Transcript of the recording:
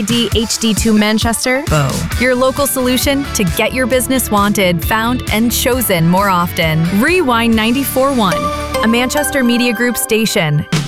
HD2 Manchester, Bow. Your local solution to get your business wanted, found, and chosen more often. Rewind 94.1, a Manchester Media Group station.